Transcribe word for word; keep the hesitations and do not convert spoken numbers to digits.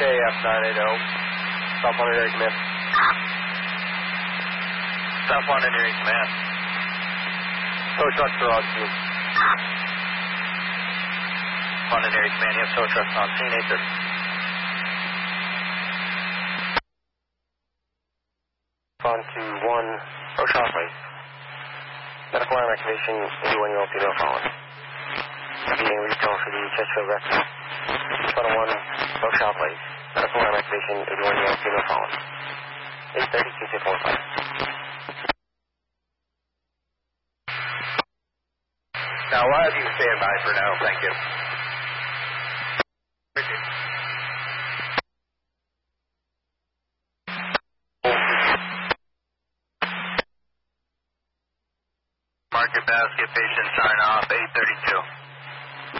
K F nine eighty, South London Area Command. South London Area Command. Tow trucks are on scene. London Area Command, you have tow trucks on scene, eight thirty. On to one, Rochelle, please. Medical arm activation, eighty-one-year-old female following. Being retail for the Chesterfield Rescue. one oh one, Rochelle, please. Medical arm activation, eighty-one-year-old female following. eight thirty, two six four five. Now, we'll have you stand by for now, thank you. Market basket, patient sign off, eight thirty-two.